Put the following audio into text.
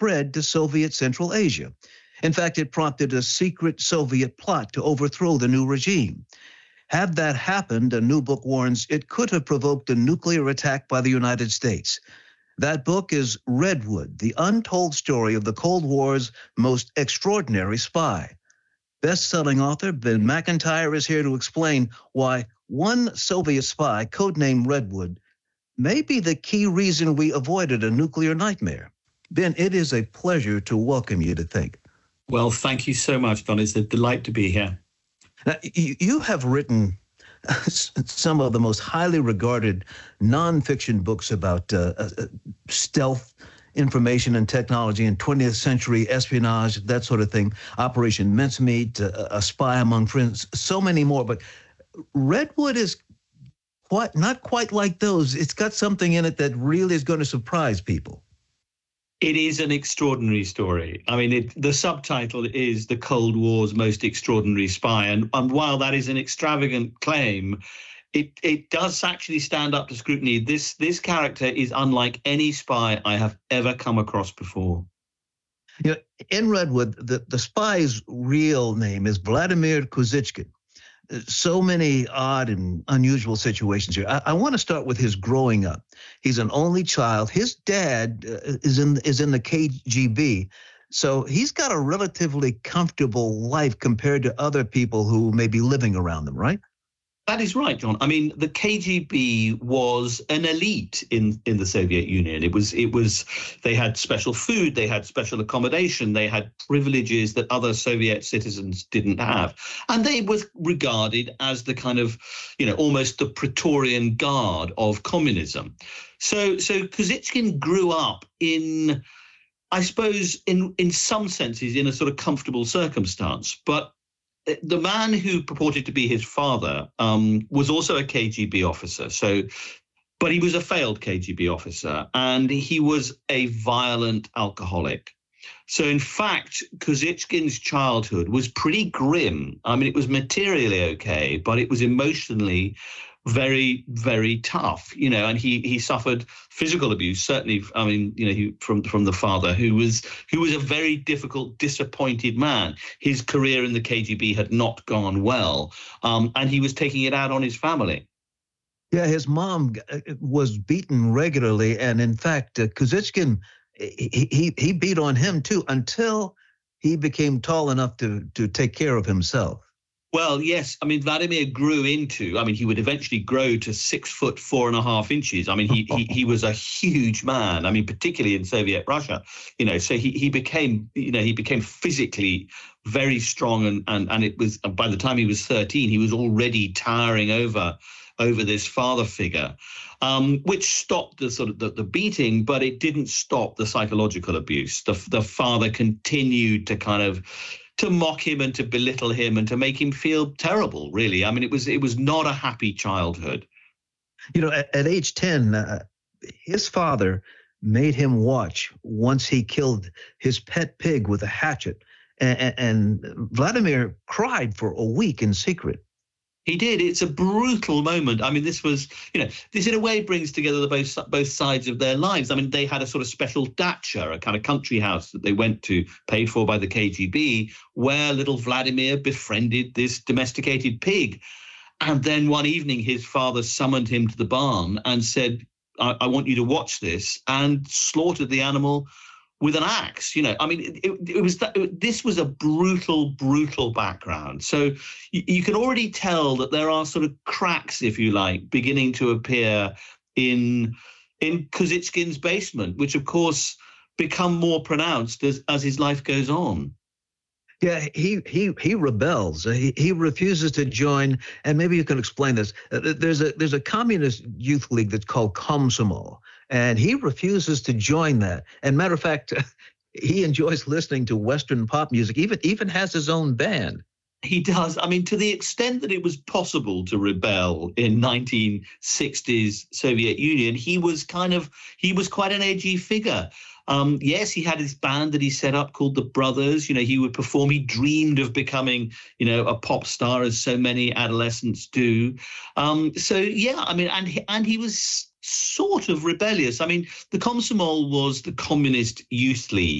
spread to Soviet Central Asia. In fact, it prompted a secret Soviet plot to overthrow the new regime. Had that happened, a new book warns, it could have provoked a nuclear attack by the United States. That book is Redwood, the untold story of the Cold War's most extraordinary spy. Best-selling author Ben Macintyre is here to explain why one Soviet spy, codenamed Redwood, may be the key reason we avoided a nuclear nightmare. Ben, it is a pleasure to welcome you to Think. Well, thank you so much, Don. It's a delight to be here. Now, you have written some of the most highly regarded nonfiction books about stealth information and technology and 20th century espionage, that sort of thing, Operation Mincemeat, A Spy Among Friends, so many more. But Redwood is not quite like those. It's got something in it that really is going to surprise people. It is an extraordinary story. I mean, the subtitle is The Cold War's Most Extraordinary Spy. And while that is an extravagant claim, it does actually stand up to scrutiny. This character is unlike any spy I have ever come across before. You know, in Redwood, the spy's real name is Vladimir Kozychkin. So many odd and unusual situations here. I want to start with his growing up. He's an only child. His dad is in the KGB, so he's got a relatively comfortable life compared to other people who may be living around them, right? That is right, John. I mean, the KGB was an elite in the Soviet Union. It was they had special food, they had special accommodation, they had privileges that other Soviet citizens didn't have. And they were regarded as the kind of, almost the Praetorian Guard of communism. So Kozychkin grew up in, I suppose, in some senses, in a sort of comfortable circumstance. But the man who purported to be his father was also a KGB officer. But he was a failed KGB officer, and he was a violent alcoholic. So, in fact, Kozychkin's childhood was pretty grim. I mean, it was materially okay, but it was emotionally very, very tough, and he suffered physical abuse, certainly. I mean, from the father, who was a very difficult, disappointed man. His career in the KGB had not gone well, and he was taking it out on his family. Yeah, his mom was beaten regularly, and in fact, Kozychkin, he beat on him too until he became tall enough to take care of himself. Well, yes. I mean, Vladimir he would eventually grow to 6'4.5". I mean, he was a huge man. I mean, particularly in Soviet Russia, so he became physically very strong. And it was, by the time he was 13, he was already towering over this father figure, which stopped the sort of the beating, but it didn't stop the psychological abuse. The father continued to kind of to mock him and to belittle him and to make him feel terrible, really. I mean, it was not a happy childhood. At age 10, his father made him watch once he killed his pet pig with a hatchet. And Vladimir cried for a week in secret. He did. It's a brutal moment. I mean, this in a way brings together both sides of their lives. I mean, they had a sort of special dacha, a kind of country house that they went to, paid for by the KGB, where little Vladimir befriended this domesticated pig. And then one evening, his father summoned him to the barn and said, I want you to watch this, and slaughtered the animal with an axe. I mean, this was a brutal background. So you can already tell that there are sort of cracks, if you like, beginning to appear in Kozychkin's basement, which of course become more pronounced as his life goes on. Yeah, he rebels. He refuses to join, and maybe you can explain this. There's a communist youth league that's called Komsomol, and he refuses to join that. And matter of fact, he enjoys listening to Western pop music. Even has his own band. He does. I mean, to the extent that it was possible to rebel in 1960s Soviet Union, he was quite an edgy figure. Yes, he had his band that he set up called the Brothers. He would perform. He dreamed of becoming, a pop star, as so many adolescents do. So yeah, I mean, and he was sort of rebellious. I mean, the Komsomol was the Communist Youth League.